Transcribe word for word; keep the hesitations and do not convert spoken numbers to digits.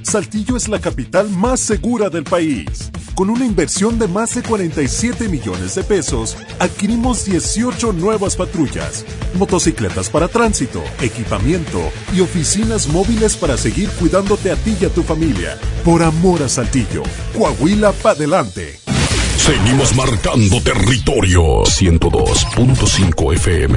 Saltillo es la capital más segura del país. Con una inversión de más de cuarenta y siete millones de pesos, adquirimos dieciocho nuevas patrullas, motocicletas para tránsito, equipamiento y oficinas móviles para seguir cuidándote a ti y a tu familia. Por amor a Saltillo, Coahuila pa' adelante. Seguimos marcando territorio. ciento dos punto cinco F M.